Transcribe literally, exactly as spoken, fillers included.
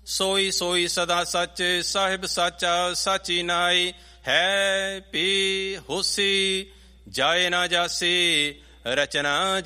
ਸੋਈ ਸੋਈ ਸਦਾ ਸੱਚ, ਸਾਹਿਬ ਸਾਚਾ ਸਾਚੀ ਨਾਈ। ਹੈ ਪੀ ਹੋਸੀ ਜਾਏ ਨਾ ਜਾਸੀ, ਰਚਨਾ